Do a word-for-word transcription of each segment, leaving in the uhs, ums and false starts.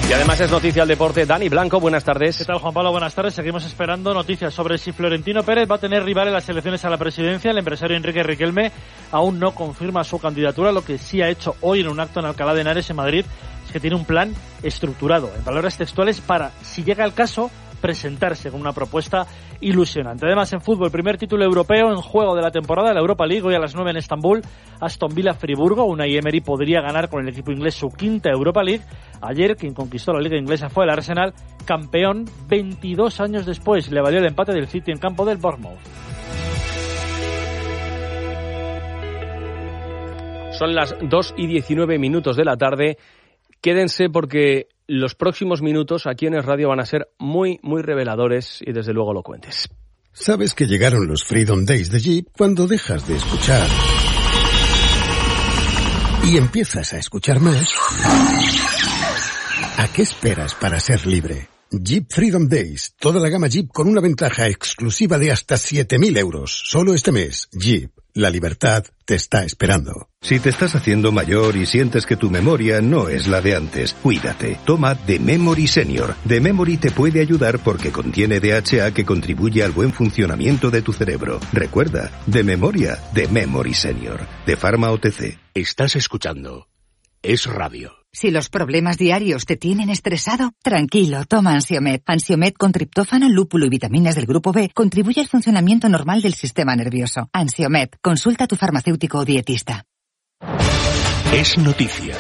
Y además es noticia al deporte. Dani Blanco, buenas tardes. ¿Qué tal, Juan Pablo? Buenas tardes. Seguimos esperando noticias sobre si Florentino Pérez va a tener rival en las elecciones a la presidencia. El empresario Enrique Riquelme aún no confirma su candidatura. Lo que sí ha hecho hoy en un acto en Alcalá de Henares, en Madrid, es que tiene un plan estructurado, en palabras textuales, para, si llega el caso, presentarse con una propuesta ilusionante. Además, en fútbol, primer título europeo en juego de la temporada, la Europa League, hoy a las nueve en Estambul, Aston Villa Friburgo. Unai Emery podría ganar con el equipo inglés su quinta Europa League. Ayer, quien conquistó la liga inglesa fue el Arsenal, campeón veintidós años después. Le valió el empate del City en campo del Bournemouth. Son las dos y diecinueve minutos de la tarde. Quédense porque los próximos minutos aquí en Es Radio van a ser muy, muy reveladores y desde luego elocuentes. Sabes que llegaron los Freedom Days de Jeep cuando dejas de escuchar y empiezas a escuchar más. ¿A qué esperas para ser libre? Jeep Freedom Days, toda la gama Jeep con una ventaja exclusiva de hasta siete mil euros. Solo este mes, Jeep, la libertad te está esperando. Si te estás haciendo mayor y sientes que tu memoria no es la de antes, cuídate. Toma The Memory Senior. The Memory te puede ayudar porque contiene D H A que contribuye al buen funcionamiento de tu cerebro. Recuerda, de memoria, The Memory Senior. De Pharma O T C. Estás escuchando Es Radio. Si los problemas diarios te tienen estresado, tranquilo, toma Ansiomed. Ansiomed con triptófano, lúpulo y vitaminas del grupo B contribuye al funcionamiento normal del sistema nervioso. Ansiomed, consulta a tu farmacéutico o dietista. Es noticia.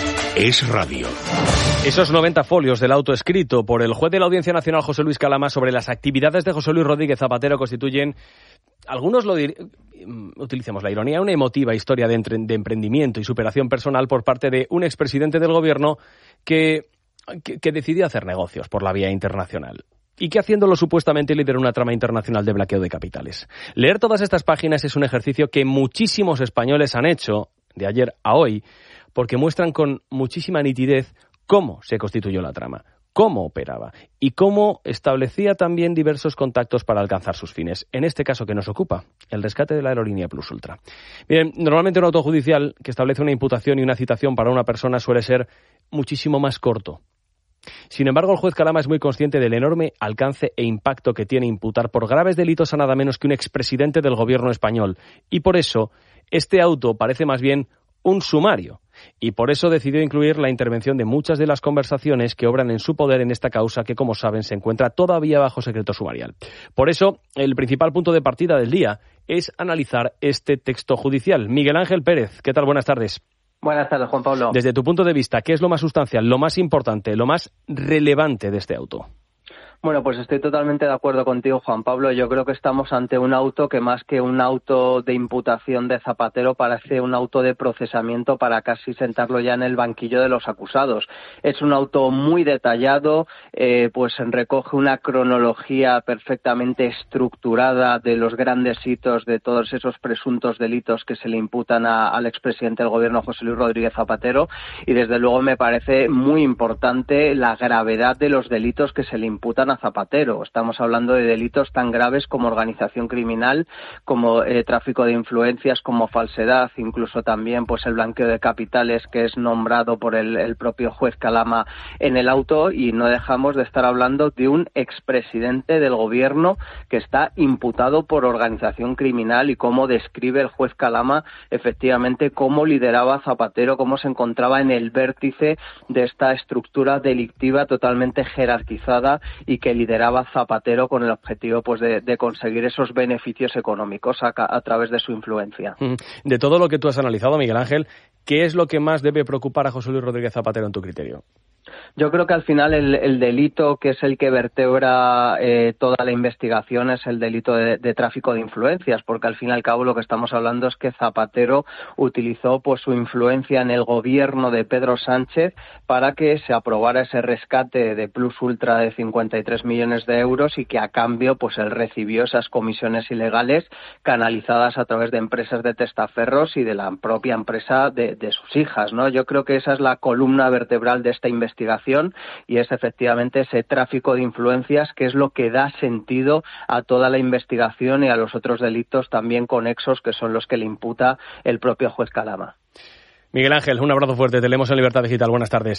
Es Radio. Esos noventa folios del auto escrito por el juez de la Audiencia Nacional José Luis Calama sobre las actividades de José Luis Rodríguez Zapatero constituyen, algunos lo dir... utilicemos la ironía, una emotiva historia de, entre... de emprendimiento y superación personal por parte de un expresidente del gobierno que... que, que decidió hacer negocios por la vía internacional y que haciéndolo supuestamente lideró una trama internacional de blanqueo de capitales. Leer todas estas páginas es un ejercicio que muchísimos españoles han hecho de ayer a hoy porque muestran con muchísima nitidez cómo se constituyó la trama, cómo operaba y cómo establecía también diversos contactos para alcanzar sus fines. En este caso que nos ocupa, el rescate de la aerolínea Plus Ultra. Bien, normalmente un auto judicial que establece una imputación y una citación para una persona suele ser muchísimo más corto. Sin embargo, el juez Calama es muy consciente del enorme alcance e impacto que tiene imputar por graves delitos a nada menos que un expresidente del gobierno español. Y por eso, este auto parece más bien un sumario. Y por eso decidió incluir la intervención de muchas de las conversaciones que obran en su poder en esta causa que, como saben, se encuentra todavía bajo secreto sumarial. Por eso, el principal punto de partida del día es analizar este texto judicial. Miguel Ángel Pérez, ¿qué tal? Buenas tardes. Buenas tardes, Juan Pablo. Desde tu punto de vista, ¿qué es lo más sustancial, lo más importante, lo más relevante de este auto? Bueno, pues estoy totalmente de acuerdo contigo, Juan Pablo. Yo creo que estamos ante un auto que más que un auto de imputación de Zapatero parece un auto de procesamiento para casi sentarlo ya en el banquillo de los acusados. Es un auto muy detallado, eh, pues recoge una cronología perfectamente estructurada de los grandes hitos de todos esos presuntos delitos que se le imputan a, al expresidente del gobierno, José Luis Rodríguez Zapatero, y desde luego me parece muy importante la gravedad de los delitos que se le imputan a Zapatero. Estamos hablando de delitos tan graves como organización criminal, como eh, tráfico de influencias, como falsedad, incluso también pues el blanqueo de capitales que es nombrado por el, el propio juez Calama en el auto, y no dejamos de estar hablando de un expresidente del gobierno que está imputado por organización criminal y cómo describe el juez Calama efectivamente cómo lideraba Zapatero, cómo se encontraba en el vértice de esta estructura delictiva totalmente jerarquizada y que lideraba Zapatero con el objetivo pues de, de conseguir esos beneficios económicos a, a través de su influencia. De todo lo que tú has analizado, Miguel Ángel, ¿qué es lo que más debe preocupar a José Luis Rodríguez Zapatero en tu criterio? Yo creo que al final el, el delito que es el que vertebra eh, toda la investigación es el delito de, de tráfico de influencias, porque al fin y al cabo lo que estamos hablando es que Zapatero utilizó pues su influencia en el gobierno de Pedro Sánchez para que se aprobara ese rescate de Plus Ultra de cincuenta y tres millones de euros y que a cambio pues él recibió esas comisiones ilegales canalizadas a través de empresas de testaferros y de la propia empresa de, de sus hijas, ¿no? Yo creo que esa es la columna vertebral de esta investigación investigación y es efectivamente ese tráfico de influencias que es lo que da sentido a toda la investigación y a los otros delitos también conexos que son los que le imputa el propio juez Calama. Miguel Ángel, un abrazo fuerte, te leemos en Libertad Digital, buenas tardes.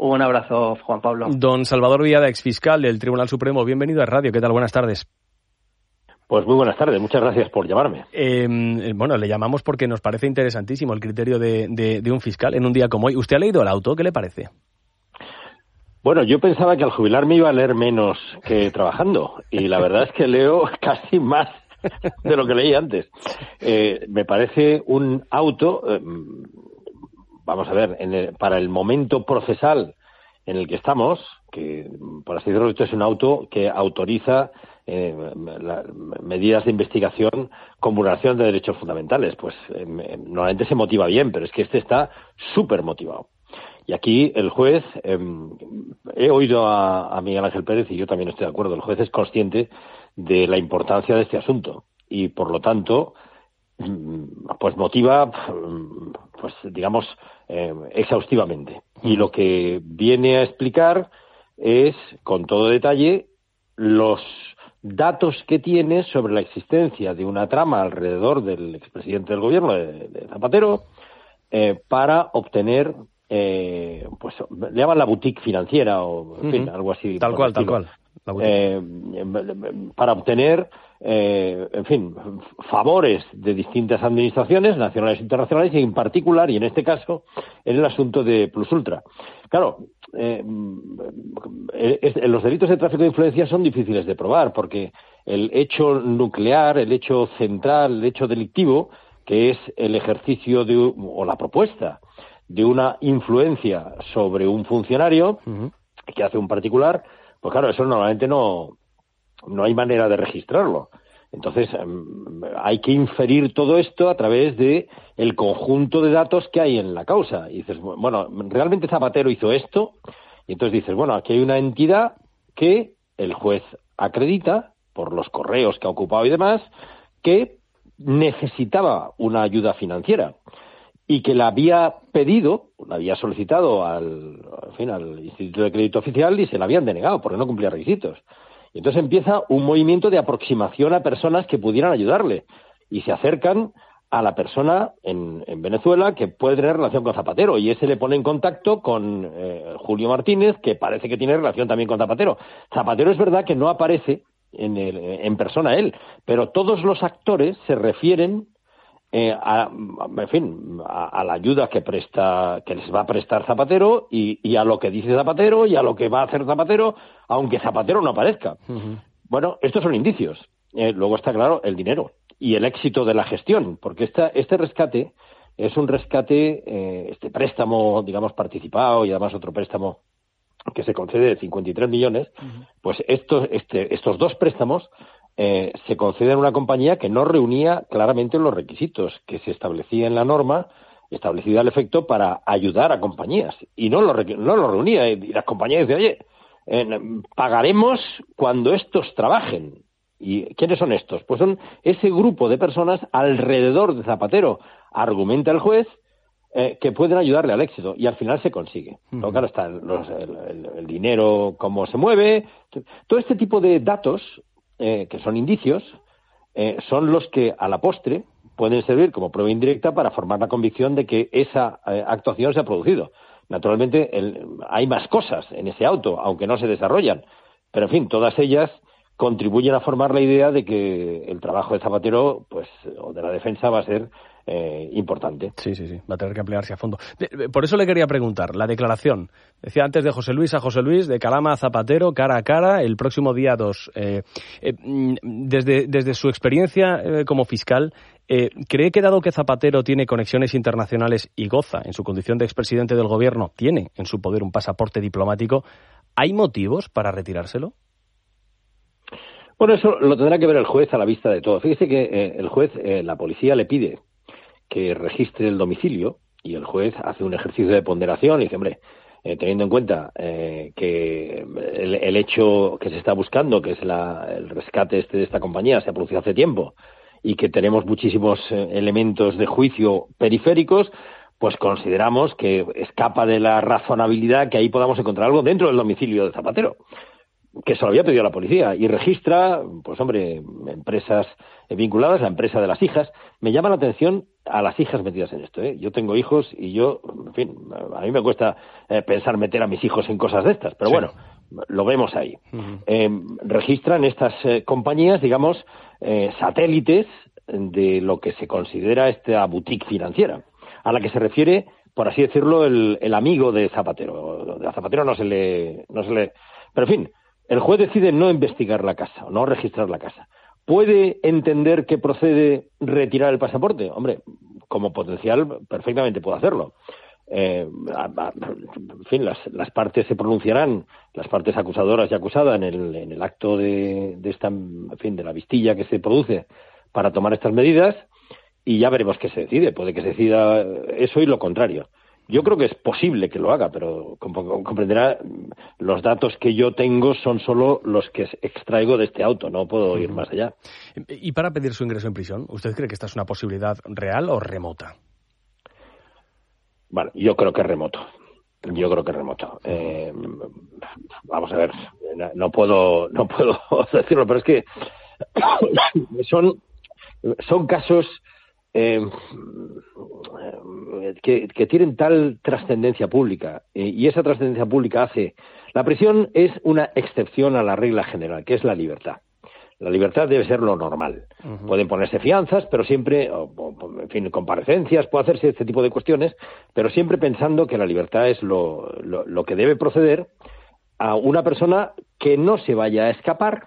Un abrazo, Juan Pablo. Don Salvador Villada, exfiscal del Tribunal Supremo, bienvenido a Radio. ¿Qué tal? Buenas tardes. Pues muy buenas tardes, muchas gracias por llamarme. Eh, bueno, le llamamos porque nos parece interesantísimo el criterio de, de, de un fiscal en un día como hoy. ¿Usted ha leído el auto? ¿Qué le parece? Bueno, yo pensaba que al jubilarme iba a leer menos que trabajando, y la verdad es que leo casi más de lo que leí antes. Eh, me parece un auto, eh, vamos a ver, en el, para el momento procesal en el que estamos, que por así decirlo, esto es un auto que autoriza eh, la, medidas de investigación con vulneración de derechos fundamentales. Pues eh, normalmente se motiva bien, pero es que este está súper motivado. Y aquí el juez, eh, he oído a, a Miguel Ángel Pérez y yo también estoy de acuerdo, el juez es consciente de la importancia de este asunto y por lo tanto pues motiva, pues digamos, eh, exhaustivamente. Y lo que viene a explicar es, con todo detalle, los datos que tiene sobre la existencia de una trama alrededor del expresidente del gobierno, de, de Zapatero, eh, para obtener, eh, pues le llaman la boutique financiera o, en fin, uh-huh. algo así. Tal cual, tal cual. Eh, para obtener, eh, en fin, favores de distintas administraciones nacionales e internacionales y en particular, y en este caso, en el asunto de Plus Ultra. Claro, eh, eh, los delitos de tráfico de influencias son difíciles de probar porque el hecho nuclear, el hecho central, el hecho delictivo, que es el ejercicio de, o la propuesta de una influencia sobre un funcionario uh-huh. que hace un particular, pues claro, eso normalmente no, no hay manera de registrarlo. Entonces, hay que inferir todo esto a través de el conjunto de datos que hay en la causa. Y dices, bueno, realmente Zapatero hizo esto, y entonces dices, bueno, aquí hay una entidad que el juez acredita, por los correos que ha ocupado y demás, que necesitaba una ayuda financiera y que la había pedido, la había solicitado al, en fin, al Instituto de Crédito Oficial y se la habían denegado porque no cumplía requisitos. Y entonces empieza un movimiento de aproximación a personas que pudieran ayudarle y se acercan a la persona en, en Venezuela que puede tener relación con Zapatero y ese le pone en contacto con eh, Julio Martínez, que parece que tiene relación también con Zapatero. Zapatero es verdad que no aparece en, el, en persona él, pero todos los actores se refieren Eh, a, en fin, a, a la ayuda que presta, que les va a prestar Zapatero y, y a lo que dice Zapatero y a lo que va a hacer Zapatero, aunque Zapatero no aparezca. Uh-huh. Bueno, estos son indicios. Eh, luego está claro el dinero y el éxito de la gestión, porque esta, este rescate es un rescate, eh, este préstamo, digamos, participado y además otro préstamo que se concede de cincuenta y tres millones, uh-huh. pues estos, este, estos dos préstamos Eh, se concede a una compañía que no reunía claramente los requisitos que se establecía en la norma, establecida al efecto para ayudar a compañías, y no lo, no lo reunía, y las compañías decían, oye, eh, pagaremos cuando estos trabajen. ¿Y quiénes son estos? Pues son ese grupo de personas alrededor de Zapatero, argumenta el juez, eh, que pueden ayudarle al éxito, y al final se consigue. Uh-huh. Pero claro, está los, el, el, el dinero, cómo se mueve, todo este tipo de datos Eh, que son indicios, eh, son los que a la postre pueden servir como prueba indirecta para formar la convicción de que esa eh, actuación se ha producido. Naturalmente, el, hay más cosas en ese auto, aunque no se desarrollan, pero en fin, todas ellas contribuyen a formar la idea de que el trabajo de Zapatero, pues, o de la defensa va a ser eh, importante. Sí, sí, sí, va a tener que emplearse a fondo. De, por eso le quería preguntar, la declaración, decía antes de José Luis a José Luis, de Calama a Zapatero, cara a cara, el próximo día dos. Eh, eh, desde, desde su experiencia eh, como fiscal, eh, ¿cree que dado que Zapatero tiene conexiones internacionales y goza, en su condición de expresidente del gobierno, tiene en su poder un pasaporte diplomático, ¿hay motivos para retirárselo? Bueno, eso lo tendrá que ver el juez a la vista de todo. Fíjese que eh, el juez, eh, la policía le pide que registre el domicilio y el juez hace un ejercicio de ponderación y dice, hombre, eh, teniendo en cuenta eh, que el, el hecho que se está buscando, que es la, el rescate este de esta compañía, se ha producido hace tiempo y que tenemos muchísimos eh, elementos de juicio periféricos, pues consideramos que escapa de la razonabilidad que ahí podamos encontrar algo dentro del domicilio de Zapatero. que se lo había pedido a la policía y registra, pues hombre, empresas vinculadas, la empresa de las hijas. Me llama la atención a las hijas metidas en esto, ¿eh? Yo tengo hijos y yo, en fin, a mí me cuesta eh, pensar meter a mis hijos en cosas de estas, pero sí. Bueno, lo vemos ahí. Uh-huh. Eh, registran estas eh, compañías, digamos, eh, satélites de lo que se considera esta boutique financiera, a la que se refiere, por así decirlo, el, el amigo de Zapatero. A Zapatero no se le, no se le, pero en fin, el juez decide no investigar la casa, o no registrar la casa. ¿Puede entender que procede retirar el pasaporte? Hombre, como potencial, perfectamente puede hacerlo. Eh, a, a, en fin, las, las partes se pronunciarán, las partes acusadoras y acusadas en el, en el acto de, de esta, en fin, de la vistilla que se produce para tomar estas medidas, y ya veremos qué se decide. Puede que se decida eso y lo contrario. Yo creo que es posible que lo haga, pero como comprenderá, los datos que yo tengo son solo los que extraigo de este auto, no puedo ir más allá. ¿Y para pedir su ingreso en prisión, usted cree que esta es una posibilidad real o remota? Bueno, yo creo que es remoto. Yo creo que es remoto. Eh, vamos a ver, no puedo, no puedo decirlo, pero es que son, son casos Eh, que, que tienen tal trascendencia pública, eh, y esa trascendencia pública hace... La prisión es una excepción a la regla general, que es la libertad. La libertad debe ser lo normal. Uh-huh. Pueden ponerse fianzas, pero siempre, o, o, en fin, comparecencias, puede hacerse este tipo de cuestiones, pero siempre pensando que la libertad es lo, lo, lo que debe proceder a una persona que no se vaya a escapar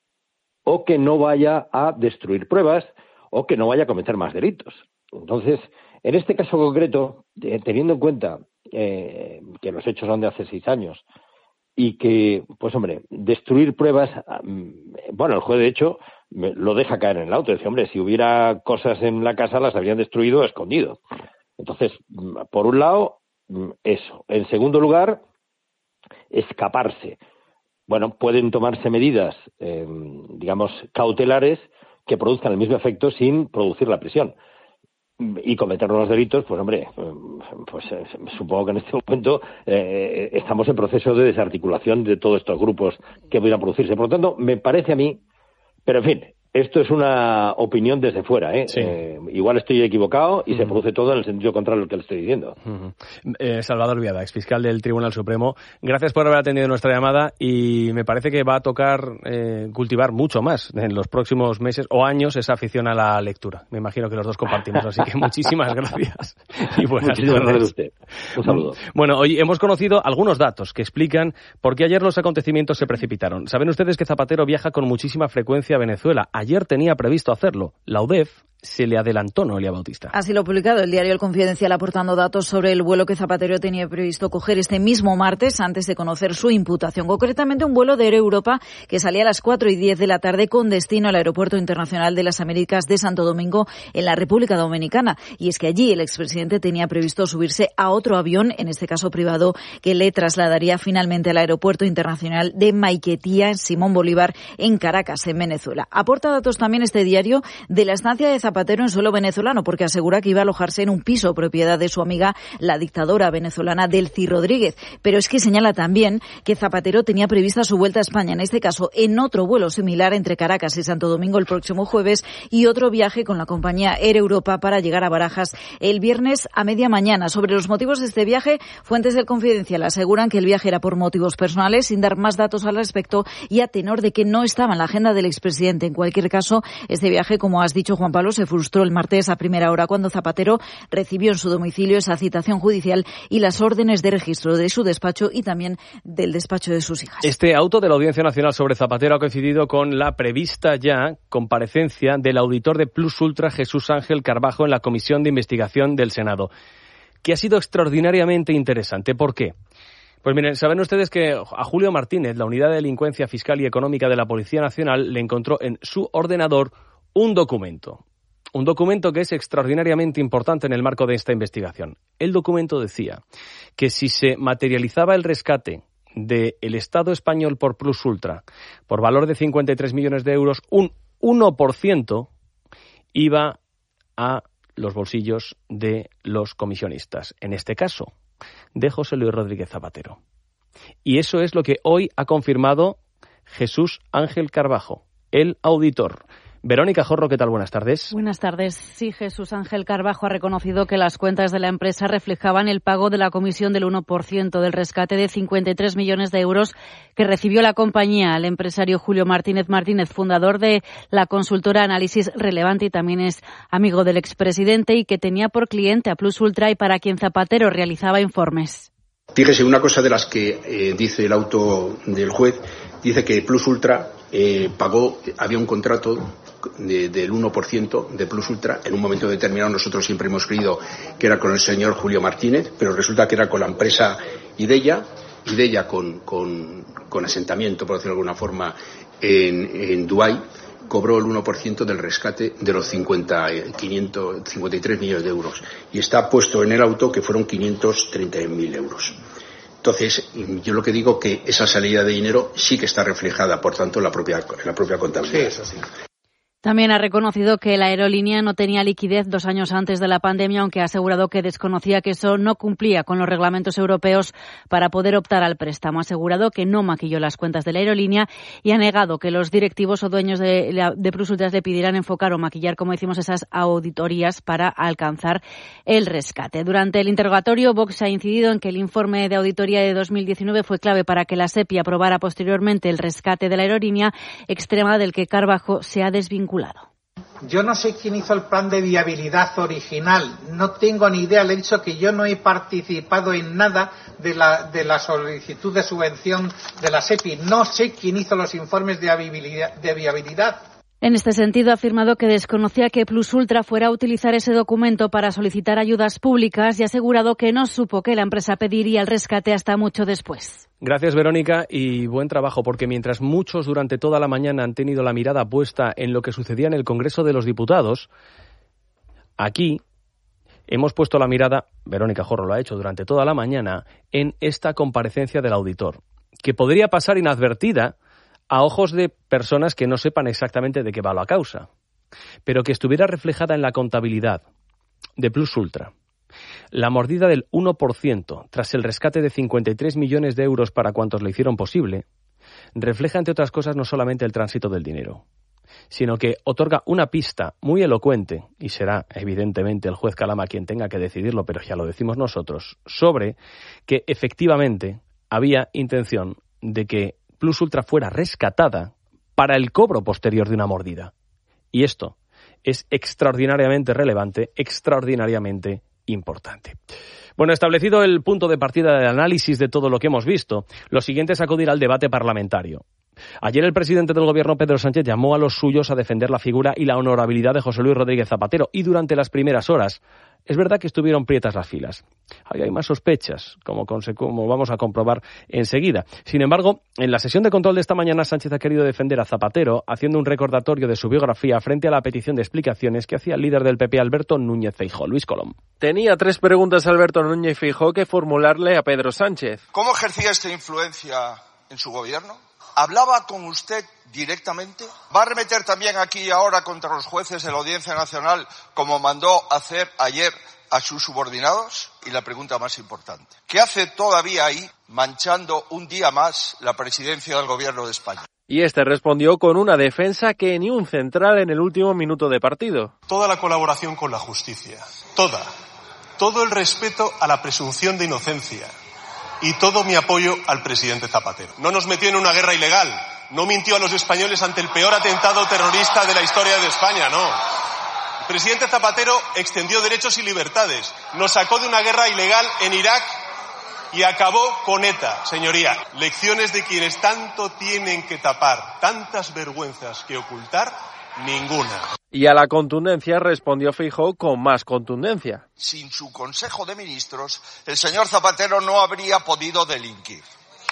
o que no vaya a destruir pruebas o que no vaya a cometer más delitos. Entonces, en este caso concreto, eh, teniendo en cuenta eh, que los hechos son de hace seis años y que, pues hombre, destruir pruebas, bueno, el juez de hecho lo deja caer en el auto. Dice, hombre, si hubiera cosas en la casa las habrían destruido o escondido. Entonces, por un lado, eso. En segundo lugar, escaparse. Bueno, pueden tomarse medidas, eh, digamos, cautelares que produzcan el mismo efecto sin producir la prisión. Y cometer los delitos, pues hombre, pues eh, supongo que en este momento eh, estamos en proceso de desarticulación de todos estos grupos que pudieran producirse. Por lo tanto, me parece a mí, pero en fin, esto es una opinión desde fuera, ¿eh? Sí. Eh, igual estoy equivocado y uh-huh. se produce todo en el sentido contrario a lo que le estoy diciendo. Uh-huh. Eh, Salvador Viada, exfiscal del Tribunal Supremo, gracias por haber atendido nuestra llamada, y me parece que va a tocar eh, cultivar mucho más en los próximos meses o años esa afición a la lectura. Me imagino que los dos compartimos, así que muchísimas gracias. Y buenas muchísimas gracias a usted. Un saludo. Bueno, hoy hemos conocido algunos datos que explican por qué ayer los acontecimientos se precipitaron. Saben ustedes que Zapatero viaja con muchísima frecuencia a Venezuela. Ayer tenía previsto hacerlo. La U D E F se le adelantó, Noelia Bautista. Así lo ha publicado el diario El Confidencial, aportando datos sobre el vuelo que Zapatero tenía previsto coger este mismo martes antes de conocer su imputación. Concretamente un vuelo de Air Europa que salía a las cuatro y diez de la tarde con destino al Aeropuerto Internacional de las Américas de Santo Domingo en la República Dominicana. Y es que allí el expresidente tenía previsto subirse a otro avión, en este caso privado, que le trasladaría finalmente al Aeropuerto Internacional de Maiquetía, Simón Bolívar, en Caracas, en Venezuela. Aporta datos también este diario de la estancia de Zapatero en suelo venezolano, porque asegura que iba a alojarse en un piso propiedad de su amiga, la dictadora venezolana Delcy Rodríguez. Pero es que señala también que Zapatero tenía prevista su vuelta a España, en este caso en otro vuelo similar entre Caracas y Santo Domingo el próximo jueves, y otro viaje con la compañía Air Europa para llegar a Barajas el viernes a media mañana. Sobre los motivos de este viaje, fuentes del Confidencial aseguran que el viaje era por motivos personales, sin dar más datos al respecto y a tenor de que no estaba en la agenda del expresidente. En cualquier caso, este viaje, como has dicho, Juan Pablo, se frustró el martes a primera hora cuando Zapatero recibió en su domicilio esa citación judicial y las órdenes de registro de su despacho y también del despacho de sus hijas. Este auto de la Audiencia Nacional sobre Zapatero ha coincidido con la prevista ya comparecencia del auditor de Plus Ultra, Jesús Ángel Carbajo, en la Comisión de Investigación del Senado, que ha sido extraordinariamente interesante. ¿Por qué? Pues miren, saben ustedes que a Julio Martínez, la Unidad de Delincuencia Fiscal y Económica de la Policía Nacional, le encontró en su ordenador un documento. Un documento que es extraordinariamente importante en el marco de esta investigación. El documento decía que si se materializaba el rescate del Estado español por Plus Ultra por valor de cincuenta y tres millones de euros, un uno por ciento iba a los bolsillos de los comisionistas. En este caso, de José Luis Rodríguez Zapatero. Y eso es lo que hoy ha confirmado Jesús Ángel Carbajo, el auditor. Verónica Jorro, ¿qué tal? Buenas tardes. Buenas tardes. Sí, Jesús Ángel Carbajo ha reconocido que las cuentas de la empresa reflejaban el pago de la comisión del uno por ciento del rescate de cincuenta y tres millones de euros que recibió la compañía. El empresario Julio Martínez Martínez, fundador de la consultora Análisis Relevante y también es amigo del expresidente y que tenía por cliente a Plus Ultra y para quien Zapatero realizaba informes. Fíjese, una cosa de las que eh, dice el auto del juez, dice que Plus Ultra eh, pagó, había un contrato de, del uno por ciento de Plus Ultra. En un momento determinado nosotros siempre hemos creído que era con el señor Julio Martínez, pero resulta que era con la empresa Ideia, Ideia con, con, con asentamiento, por decirlo de alguna forma, en, en Dubái, cobró el uno por ciento del rescate de los cincuenta, quinientos cincuenta y tres millones de euros. Y está puesto en el auto que fueron quinientos treinta mil euros. Entonces, yo lo que digo que esa salida de dinero sí que está reflejada, por tanto, en la propia, en la propia contabilidad. Sí, eso sí. También ha reconocido que la aerolínea no tenía liquidez dos años antes de la pandemia, aunque ha asegurado que desconocía que eso no cumplía con los reglamentos europeos para poder optar al préstamo. Ha asegurado que no maquilló las cuentas de la aerolínea y ha negado que los directivos o dueños de, de Plus Ultra le pidieran enfocar o maquillar, como decimos, esas auditorías para alcanzar el rescate. Durante el interrogatorio, Vox ha incidido en que el informe de auditoría de dos mil diecinueve fue clave para que la SEPI aprobara posteriormente el rescate de la aerolínea extrema del que Carbajo se ha desvinculado. Yo no sé quién hizo el plan de viabilidad original, no tengo ni idea, le he dicho que yo no he participado en nada de la, de la solicitud de subvención de la SEPI, no sé quién hizo los informes de viabilidad. De viabilidad. En este sentido, ha afirmado que desconocía que Plus Ultra fuera a utilizar ese documento para solicitar ayudas públicas y ha asegurado que no supo que la empresa pediría el rescate hasta mucho después. Gracias, Verónica, y buen trabajo, porque mientras muchos durante toda la mañana han tenido la mirada puesta en lo que sucedía en el Congreso de los Diputados, aquí hemos puesto la mirada, Verónica Jorro lo ha hecho durante toda la mañana, en esta comparecencia del auditor, que podría pasar inadvertida a ojos de personas que no sepan exactamente de qué va la causa, pero que estuviera reflejada en la contabilidad de Plus Ultra. La mordida del uno por ciento tras el rescate de cincuenta y tres millones de euros para cuantos lo hicieron posible, refleja, entre otras cosas, no solamente el tránsito del dinero, sino que otorga una pista muy elocuente, y será evidentemente el juez Calama quien tenga que decidirlo, pero ya lo decimos nosotros, sobre que efectivamente había intención de que Plus Ultra fuera rescatada para el cobro posterior de una mordida. Y esto es extraordinariamente relevante, extraordinariamente importante. Bueno, establecido el punto de partida del análisis de todo lo que hemos visto, lo siguiente es acudir al debate parlamentario. Ayer el presidente del Gobierno, Pedro Sánchez, llamó a los suyos a defender la figura y la honorabilidad de José Luis Rodríguez Zapatero, y durante las primeras horas es verdad que estuvieron prietas las filas. Ahí hay más sospechas, como, como vamos a comprobar enseguida. Sin embargo, en la sesión de control de esta mañana, Sánchez ha querido defender a Zapatero, haciendo un recordatorio de su biografía frente a la petición de explicaciones que hacía el líder del P P, Alberto Núñez Feijóo. Luis Colom. Tenía tres preguntas Alberto Núñez Feijóo que formularle a Pedro Sánchez. ¿Cómo ejercía esta influencia en su gobierno? ¿Hablaba con usted directamente? ¿Va a remeter también aquí ahora contra los jueces de la Audiencia Nacional como mandó hacer ayer a sus subordinados? Y la pregunta más importante, ¿qué hace todavía ahí manchando un día más la presidencia del Gobierno de España? Y este respondió con una defensa que ni un central en el último minuto de partido. Toda la colaboración con la justicia, toda, todo el respeto a la presunción de inocencia y todo mi apoyo al presidente Zapatero. No nos metió en una guerra ilegal, no mintió a los españoles ante el peor atentado terrorista de la historia de España, no. El presidente Zapatero extendió derechos y libertades, nos sacó de una guerra ilegal en Irak y acabó con ETA, señoría. Lecciones de quienes tanto tienen que tapar, tantas vergüenzas que ocultar, ninguna. Y a la contundencia respondió Feijóo con más contundencia. Sin su Consejo de Ministros, el señor Zapatero no habría podido delinquir.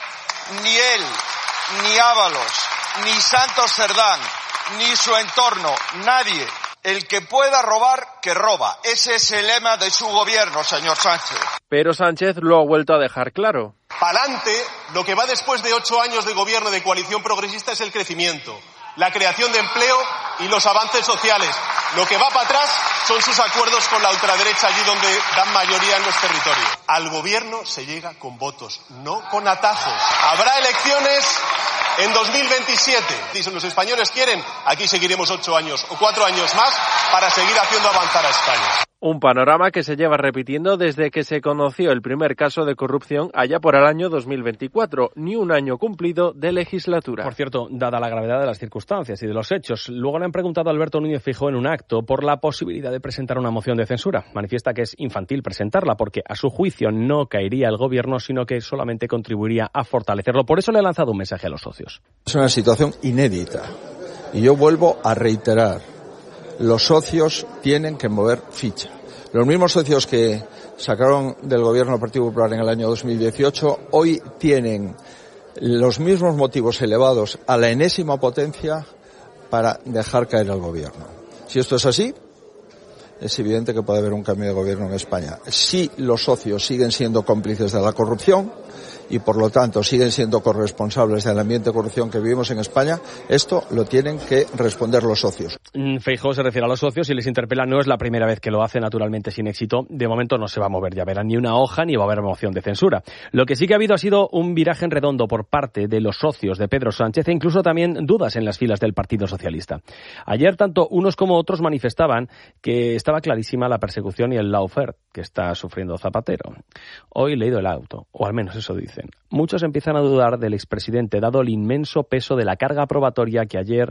Ni él, ni Ábalos, ni Santos Cerdán, ni su entorno, nadie. El que pueda robar, que roba. Ese es el lema de su gobierno, señor Sánchez. Pero Sánchez lo ha vuelto a dejar claro. Pa'lante, lo que va después de ocho años de gobierno de coalición progresista es el crecimiento, la creación de empleo y los avances sociales. Lo que va para atrás son sus acuerdos con la ultraderecha allí donde dan mayoría en los territorios. Al gobierno se llega con votos, no con atajos. Habrá elecciones en dos mil veintisiete. Y si los españoles quieren, aquí seguiremos ocho años o cuatro años más para seguir haciendo avanzar a España. Un panorama que se lleva repitiendo desde que se conoció el primer caso de corrupción allá por el año dos mil veinticuatro, ni un año cumplido de legislatura. Por cierto, dada la gravedad de las circunstancias y de los hechos, luego le han preguntado a Alberto Núñez Feijóo en un acto por la posibilidad de presentar una moción de censura. Manifiesta que es infantil presentarla porque, a su juicio, no caería el gobierno, sino que solamente contribuiría a fortalecerlo. Por eso le ha lanzado un mensaje a los socios. Es una situación inédita y yo vuelvo a reiterar. Los socios tienen que mover ficha. Los mismos socios que sacaron del gobierno del Partido Popular en el año dos mil dieciocho hoy tienen los mismos motivos elevados a la enésima potencia para dejar caer al gobierno. Si esto es así, es evidente que puede haber un cambio de gobierno en España. Si los socios siguen siendo cómplices de la corrupción y, por lo tanto, siguen siendo corresponsables del ambiente de corrupción que vivimos en España, esto lo tienen que responder los socios. Feijóo se refiere a los socios y les interpela. No es la primera vez que lo hace, naturalmente sin éxito. De momento no se va a mover, ya verán, ni una hoja ni va a haber moción de censura. Lo que sí que ha habido ha sido un viraje en redondo por parte de los socios de Pedro Sánchez e incluso también dudas en las filas del Partido Socialista. Ayer tanto unos como otros manifestaban que estaba clarísima la persecución y el lawfare que está sufriendo Zapatero. Hoy he leído el auto, o al menos eso dice. Muchos empiezan a dudar del expresidente, dado el inmenso peso de la carga probatoria que ayer,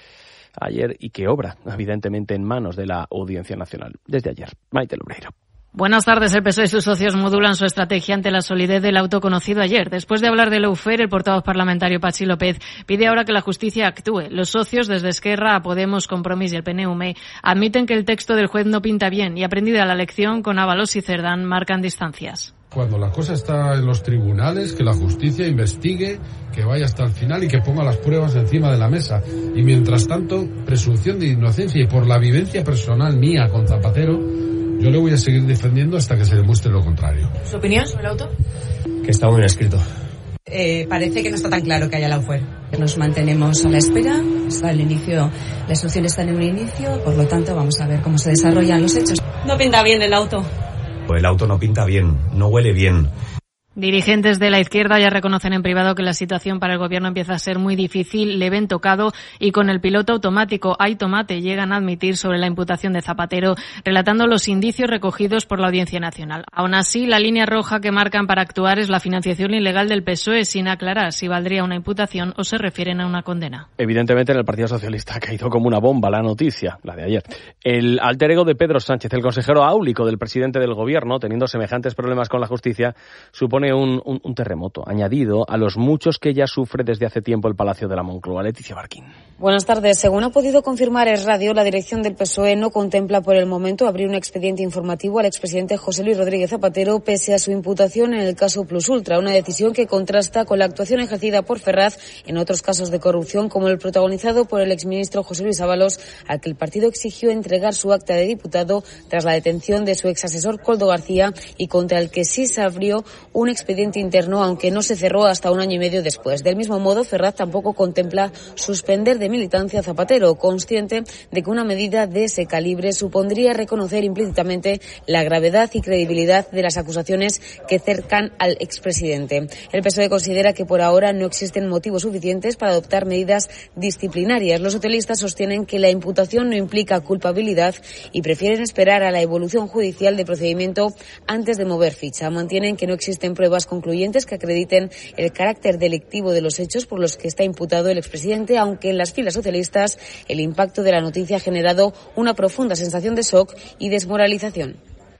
ayer y que obra, evidentemente, en manos de la Audiencia Nacional. Desde ayer, Maite Loureiro. Buenas tardes. El P S O E y sus socios modulan su estrategia ante la solidez del auto conocido ayer. Después de hablar de lawfare, el portavoz parlamentario Patxi López pide ahora que la justicia actúe. Los socios, desde Esquerra a Podemos, Compromís y el P N U M, admiten que el texto del juez no pinta bien y, aprendida la lección, con Ábalos y Cerdán marcan distancias. Cuando la cosa está en los tribunales, que la justicia investigue, que vaya hasta el final y que ponga las pruebas encima de la mesa. Y mientras tanto, presunción de inocencia, y por la vivencia personal mía con Zapatero, yo le voy a seguir defendiendo hasta que se demuestre lo contrario. ¿Su opinión sobre el auto? Que está muy escrito. Eh, parece que no está tan claro que haya lawfare. Nos mantenemos a la espera. Está el inicio, la instrucción está en un inicio, por lo tanto vamos a ver cómo se desarrollan los hechos. No pinta bien el auto. Pues el auto no pinta bien, no huele bien. Dirigentes de la izquierda ya reconocen en privado que la situación para el gobierno empieza a ser muy difícil. Le ven tocado y con el piloto automático hay tomate, llegan a admitir sobre la imputación de Zapatero, relatando los indicios recogidos por la Audiencia Nacional. Aún así, la línea roja que marcan para actuar es la financiación ilegal del P S O E, sin aclarar si valdría una imputación o se refieren a una condena. Evidentemente, en el Partido Socialista ha caído como una bomba la noticia, la de ayer. El alter ego de Pedro Sánchez, el consejero áulico del presidente del gobierno, teniendo semejantes problemas con la justicia, supone Un, un, un terremoto añadido a los muchos que ya sufre desde hace tiempo el Palacio de la Moncloa. Leticia Barquín. Buenas tardes. Según ha podido confirmar Es Radio, la dirección del P S O E no contempla por el momento abrir un expediente informativo al expresidente José Luis Rodríguez Zapatero pese a su imputación en el caso Plus Ultra, una decisión que contrasta con la actuación ejercida por Ferraz en otros casos de corrupción, como el protagonizado por el exministro José Luis Ábalos, al que el partido exigió entregar su acta de diputado tras la detención de su exasesor Koldo García y contra el que sí se abrió un expediente interno, aunque no se cerró hasta un año y medio después. Del mismo modo, Ferraz tampoco contempla suspender de militancia a Zapatero, consciente de que una medida de ese calibre supondría reconocer implícitamente la gravedad y credibilidad de las acusaciones que cercan al expresidente. El P S O E considera que por ahora no existen motivos suficientes para adoptar medidas disciplinarias. Los socialistas sostienen que la imputación no implica culpabilidad y prefieren esperar a la evolución judicial del procedimiento antes de mover ficha. Mantienen que no existen pruebas concluyentes que acrediten el carácter delictivo de los hechos por los que está imputado el expresidente, aunque en las filas socialistas el impacto de la noticia ha generado una profunda sensación de shock y desmoralización.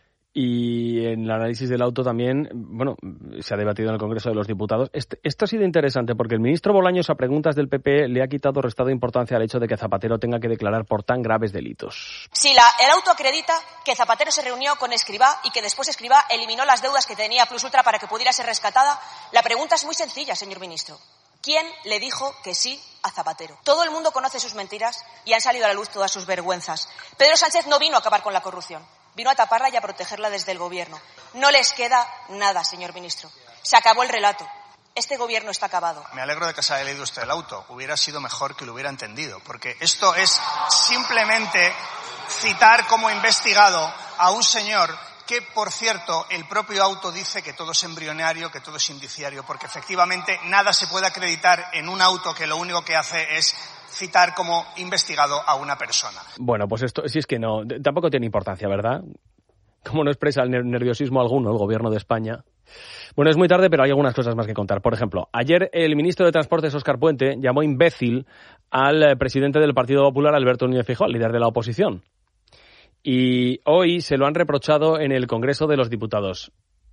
Y en el análisis del auto también, bueno, se ha debatido en el Congreso de los Diputados. Este, esto ha sido interesante porque el ministro Bolaños, a preguntas del P P, le ha quitado o restado importancia al hecho de que Zapatero tenga que declarar por tan graves delitos. Si la, el auto acredita que Zapatero se reunió con Escrivá y que después Escrivá eliminó las deudas que tenía Plus Ultra para que pudiera ser rescatada, la pregunta es muy sencilla, señor ministro. ¿Quién le dijo que sí a Zapatero? Todo el mundo conoce sus mentiras y han salido a la luz todas sus vergüenzas. Pedro Sánchez no vino a acabar con la corrupción. Vino a taparla y a protegerla desde el gobierno. No les queda nada, señor ministro. Se acabó el relato. Este gobierno está acabado. Me alegro de que se haya leído usted el auto. Hubiera sido mejor que lo hubiera entendido, porque esto es simplemente citar como investigado a un señor que, por cierto, el propio auto dice que todo es embrionario, que todo es indiciario, porque efectivamente nada se puede acreditar en un auto que lo único que hace es citar como investigado a una persona. Bueno, pues esto sí es que no, tampoco tiene importancia, ¿verdad? Como no expresa el nerviosismo alguno el gobierno de España. Bueno, es muy tarde, pero hay algunas cosas más que contar. Por ejemplo, ayer el ministro de Transportes, Óscar Puente, llamó imbécil al presidente del Partido Popular, Alberto Núñez Feijóo, líder de la oposición. Y hoy se lo han reprochado en el Congreso de los Diputados.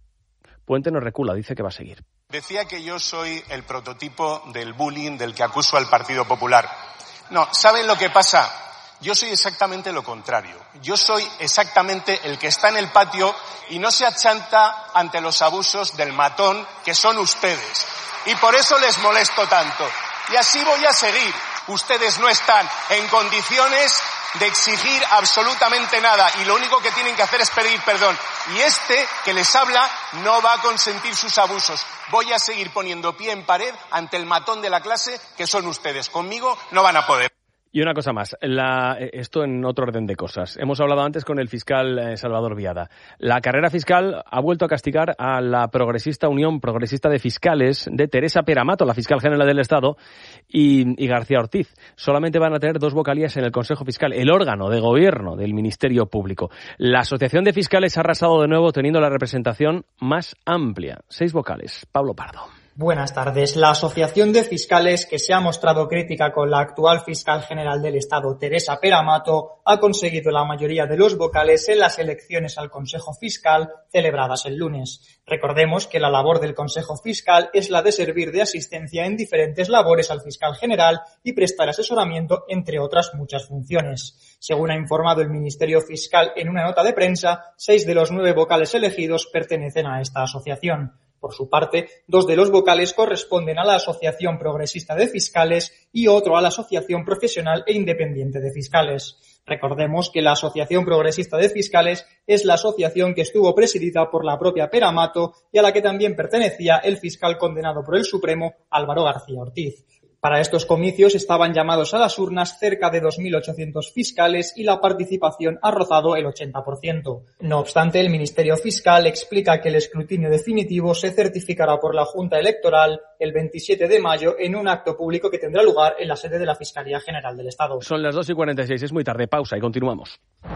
Puente no recula, dice que va a seguir. Decía que yo soy el prototipo del bullying del que acuso al Partido Popular. No, ¿saben lo que pasa? Yo soy exactamente lo contrario. Yo soy exactamente el que está en el patio y no se achanta ante los abusos del matón que son ustedes. Y por eso les molesto tanto. Y así voy a seguir. Ustedes no están en condiciones de exigir absolutamente nada y lo único que tienen que hacer es pedir perdón. Y este que les habla no va a consentir sus abusos. Voy a seguir poniendo pie en pared ante el matón de la clase que son ustedes. Conmigo no van a poder. Y una cosa más, la, esto en otro orden de cosas. Hemos hablado antes con el fiscal eh, Salvador Viada. La carrera fiscal ha vuelto a castigar a la progresista Unión Progresista de Fiscales de Teresa Peramato, la fiscal general del Estado, y, y García Ortiz. Solamente van a tener dos vocalías en el Consejo Fiscal, el órgano de gobierno del Ministerio Público. La Asociación de Fiscales ha arrasado de nuevo teniendo la representación más amplia. Seis vocales. Pablo Pardo. Buenas tardes. La Asociación de Fiscales, que se ha mostrado crítica con la actual fiscal general del Estado, Teresa Peramato, ha conseguido la mayoría de los vocales en las elecciones al Consejo Fiscal celebradas el lunes. Recordemos que la labor del Consejo Fiscal es la de servir de asistencia en diferentes labores al fiscal general y prestar asesoramiento, entre otras muchas funciones. Según ha informado el Ministerio Fiscal en una nota de prensa, seis de los nueve vocales elegidos pertenecen a esta asociación. Por su parte, dos de los vocales corresponden a la Asociación Progresista de Fiscales y otro a la Asociación Profesional e Independiente de Fiscales. Recordemos que la Asociación Progresista de Fiscales es la asociación que estuvo presidida por la propia Peramato y a la que también pertenecía el fiscal condenado por el Supremo, Álvaro García Ortiz. Para estos comicios estaban llamados a las urnas cerca de dos mil ochocientos fiscales y la participación ha rozado el ochenta por ciento. No obstante, el Ministerio Fiscal explica que el escrutinio definitivo se certificará por la Junta Electoral el veintisiete de mayo en un acto público que tendrá lugar en la sede de la Fiscalía General del Estado. Son las dos y cuarenta y seis, es muy tarde, pausa y continuamos.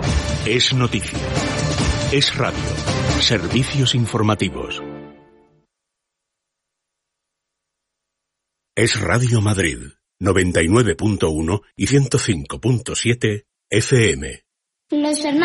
Es noticia. Es radio. Servicios informativos. Es Radio Madrid, noventa y nueve punto uno y ciento cinco punto siete F M. Los hermanos